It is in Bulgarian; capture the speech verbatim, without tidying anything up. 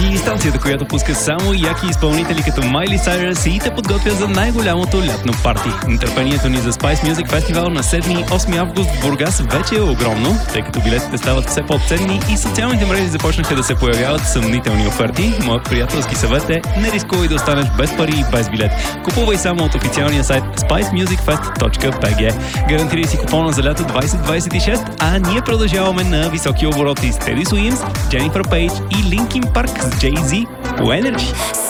Energy, станцията, която пуска само яки изпълнители като Майли Сайръс и те подготвя за най-голямото лятно парти. Нетърпението ни за Spice Music Festival на седми и осми август в Бургас вече е огромно, тъй като билетите стават все по-ценни и социалните мрежи започнаха да се появяват съмнителни оферти. Моят приятелски съвет е: не рискувай да останеш без пари и без билет. Купувай само от официалния сайт spice music fest точка би джи. Гарантирай си купона за лято двайсет двайсет и шест, а ние продължаваме на високи обороти с Теди Суимс, Дженнифър Пейдж и Линкин Парк с Джей Зи по Energy.